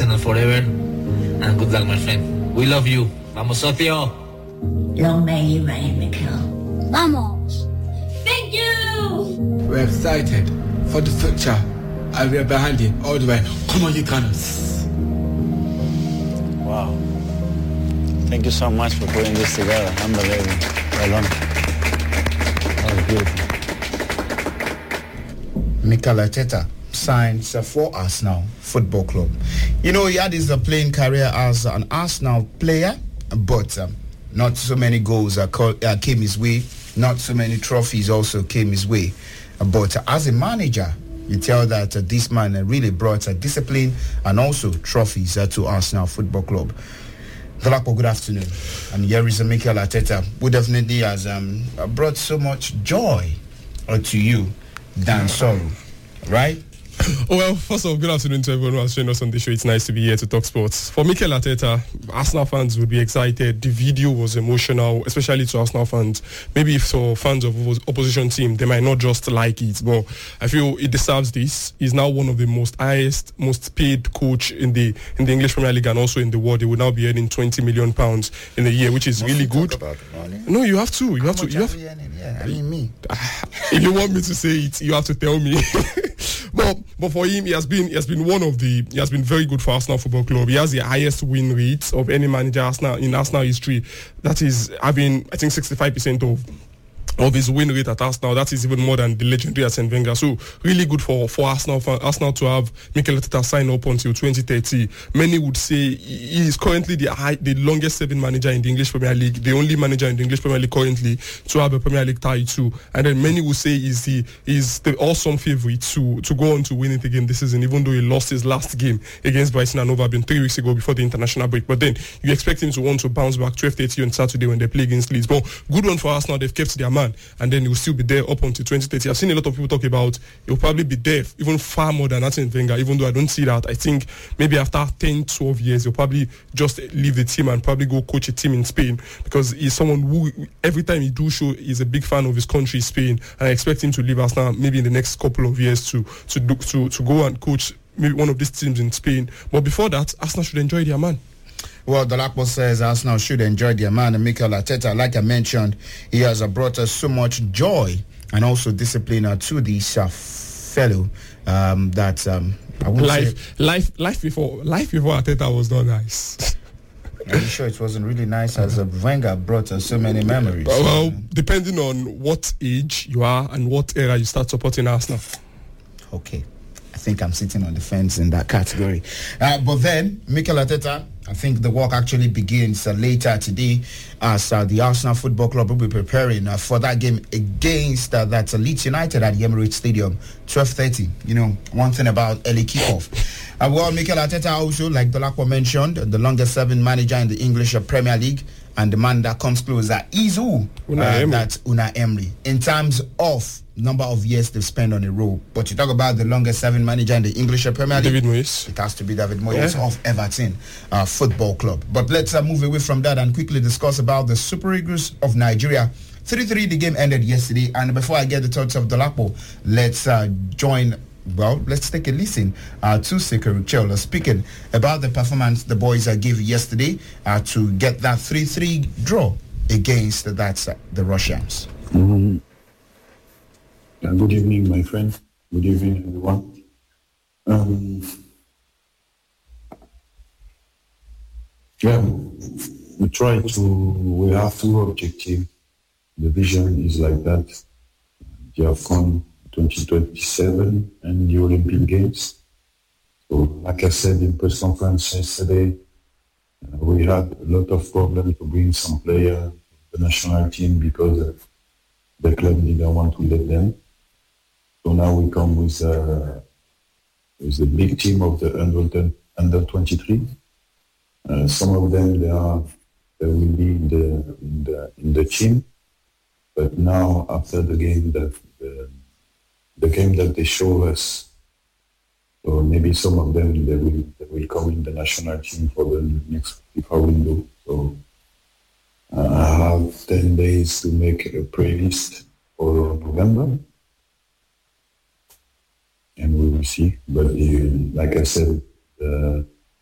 Arsenal forever. And good luck, my friend. We love you. Vamos, socio. Long may you reign, Mikel. Vamos. Thank you! We're excited for the future, and we're behind you all the way. Come on, you Gunners. Wow. Thank you so much for putting this together. Unbelievable. Well done. That was beautiful. Mikel Arteta signs for Arsenal Football Club. You know, he had his playing career as an Arsenal player, but not so many goals came his way. Not so many trophies also came his way. But as a manager, you tell that this man really brought discipline and also trophies to Arsenal Football Club. Dolapo, good afternoon. And here is Mikel Arteta, who definitely has brought so much joy to you than sorrow, right? Well, first of all, good afternoon to everyone who has joined us on the show. It's nice to be here to talk sports. For Mikel Arteta, Arsenal fans would be excited. The video was emotional, especially to Arsenal fans. Maybe for fans of opposition team, they might not just like it, but I feel it deserves this. He's now one of the most paid coach in the English Premier League and also in the world. He will now be earning £20 million in a year, which is really good. No, you have to. You have to. Yeah, I mean me. If you want me to say it, you have to tell me. But for him, he has been very good for Arsenal Football Club. He has the highest win rate of any manager in Arsenal history. That is having, I think, 65% of his win rate at Arsenal. That is even more than the legendary Arsene Wenger. So really good for Arsenal to have Mikel Arteta sign up until 2030. Many would say he is currently the longest serving manager in the English Premier League, the only manager in the English Premier League currently to have a Premier League title. And then many would say is the awesome favourite to go on to win it again this season, even though he lost his last game against Brighton and Hove Albion 3 weeks ago before the international break. But then you expect him to want to bounce back 12:30 on Saturday when they play against Leeds. But good one for Arsenal. They've kept their man, and then he will still be there up until 2030. I've seen a lot of people talk about he'll probably be there even far more than Arsene Wenger, even though I don't see that. I think maybe after 10, 12 years, he'll probably just leave the team and probably go coach a team in Spain, because he's someone who, every time he do show, is a big fan of his country, Spain, and I expect him to leave Arsenal maybe in the next couple of years to go and coach maybe one of these teams in Spain. But before that, Arsenal should enjoy their man. Well, Dolapo says Arsenal should enjoy their man, and Mikel Arteta, like I mentioned, he has brought us so much joy and also discipline to this fellow that I won't life before Arteta was not nice. Are you sure it wasn't really nice, as Wenger brought us so many memories? Well, depending on what age you are and what era you start supporting Arsenal. Okay. I think I'm sitting on the fence in that category. But then, Mikel Arteta, I think the work actually begins later today as the Arsenal Football Club will be preparing for that game against that Leeds United at the Emirates Stadium, 12:30. You know, one thing about early kickoff. Well, Mikel Arteta also, like Dolapo mentioned, the longest serving manager in the English Premier League, and the man that comes closer is that's Unai Emery, in terms of number of years they've spent on a row. But you talk about the longest serving manager in the English Premier League, David Moyes. It has to be David Moyes of Everton Football Club. But let's move away from that and quickly discuss about the Super Eagles of Nigeria. 3-3, the game ended yesterday. And before I get the thoughts of Dolapo, let's take a listen to Sekou Richel speaking about the performance the boys gave yesterday to get that 3-3 draw against the Russians. Good evening, my friend. Good evening, everyone. We have two objectives. The vision is like that. The AFCON 2027 and the Olympic Games. So, like I said in press conference yesterday, we had a lot of problems to bring some players to the national team because the club didn't want to let them. So now we come with the big team of the under 23. Some of them they will be in the team, but now after the game the game that they show us, or maybe some of them they will come in the national team for the next FIFA window. So I have 10 days to make a playlist for November, and we will see. But like I said, the